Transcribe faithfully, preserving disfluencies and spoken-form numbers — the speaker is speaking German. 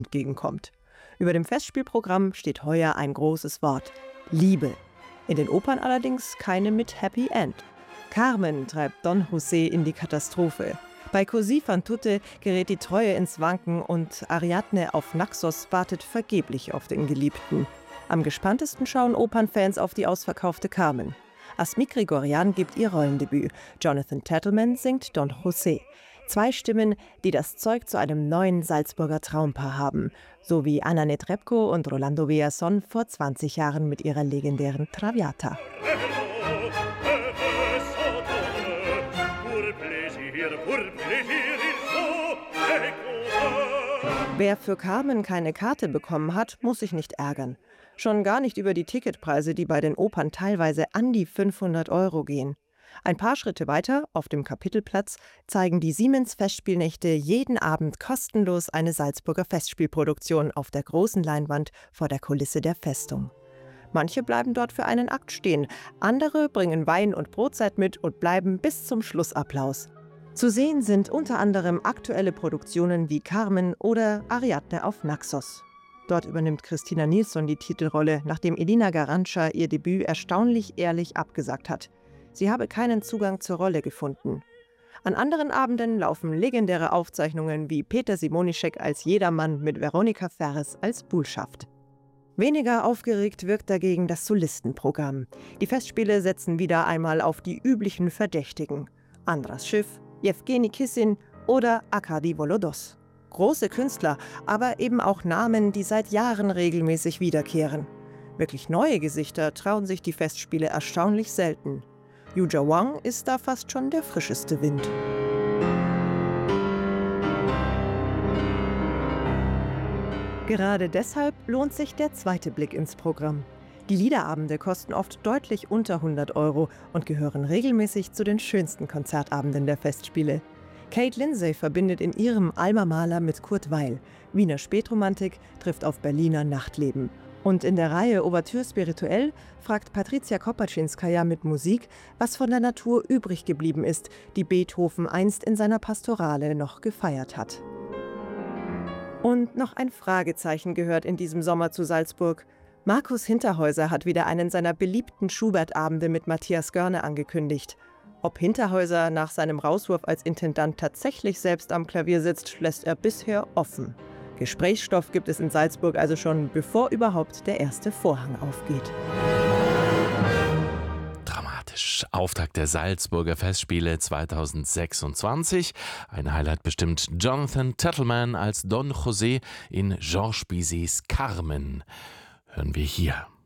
entgegenkommt. Über dem Festspielprogramm steht heuer ein großes Wort: Liebe. In den Opern allerdings keine mit Happy End. Carmen treibt Don José in die Katastrophe. Bei Così fan tutte gerät die Treue ins Wanken und Ariadne auf Naxos wartet vergeblich auf den Geliebten. Am gespanntesten schauen Opernfans auf die ausverkaufte Carmen. Asmik Grigorian gibt ihr Rollendebüt. Jonathan Tettleman singt Don José. Zwei Stimmen, die das Zeug zu einem neuen Salzburger Traumpaar haben. So wie Anna Netrebko und Rolando Villazón vor zwanzig Jahren mit ihrer legendären Traviata. Wer für Carmen keine Karte bekommen hat, muss sich nicht ärgern. Schon gar nicht über die Ticketpreise, die bei den Opern teilweise an die fünfhundert Euro gehen. Ein paar Schritte weiter, auf dem Kapitelplatz, zeigen die Siemens-Festspielnächte jeden Abend kostenlos eine Salzburger Festspielproduktion auf der großen Leinwand vor der Kulisse der Festung. Manche bleiben dort für einen Akt stehen, andere bringen Wein und Brotzeit mit und bleiben bis zum Schlussapplaus. Zu sehen sind unter anderem aktuelle Produktionen wie Carmen oder Ariadne auf Naxos. Dort übernimmt Christina Nilsson die Titelrolle, nachdem Elina Garanca ihr Debüt erstaunlich ehrlich abgesagt hat. Sie habe keinen Zugang zur Rolle gefunden. An anderen Abenden laufen legendäre Aufzeichnungen wie Peter Simonischek als Jedermann mit Veronika Ferres als Buhlschaft. Weniger aufgeregt wirkt dagegen das Solistenprogramm. Die Festspiele setzen wieder einmal auf die üblichen Verdächtigen: Andras Schiff, Jewgeni Kissin oder Arkadi Volodos. Große Künstler, aber eben auch Namen, die seit Jahren regelmäßig wiederkehren. Wirklich neue Gesichter trauen sich die Festspiele erstaunlich selten. Yuja Wang ist da fast schon der frischeste Wind. Gerade deshalb lohnt sich der zweite Blick ins Programm. Die Liederabende kosten oft deutlich unter hundert Euro und gehören regelmäßig zu den schönsten Konzertabenden der Festspiele. Kate Lindsay verbindet in ihrem Alma Maler mit Kurt Weill. Wiener Spätromantik trifft auf Berliner Nachtleben. Und in der Reihe Ouverture spirituell fragt Patricia Kopaczynskaja mit Musik, was von der Natur übrig geblieben ist, die Beethoven einst in seiner Pastorale noch gefeiert hat. Und noch ein Fragezeichen gehört in diesem Sommer zu Salzburg. Markus Hinterhäuser hat wieder einen seiner beliebten Schubert-Abende mit Matthias Görne angekündigt. Ob Hinterhäuser nach seinem Rauswurf als Intendant tatsächlich selbst am Klavier sitzt, lässt er bisher offen. Gesprächsstoff gibt es in Salzburg also schon, bevor überhaupt der erste Vorhang aufgeht. Dramatisch. Auftakt der Salzburger Festspiele zweitausendsechsundzwanzig. Ein Highlight bestimmt Jonathan Tettleman als Don José in Georges Bizets Carmen. Hören wir hier.